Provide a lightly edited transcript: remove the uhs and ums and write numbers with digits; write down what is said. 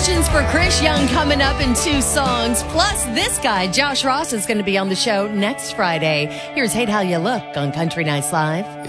questions for Chris Young coming up in 2 songs. Plus, this guy, Josh Ross, is going to be on the show next Friday. Here's Hate How You Look on Country Nights Live.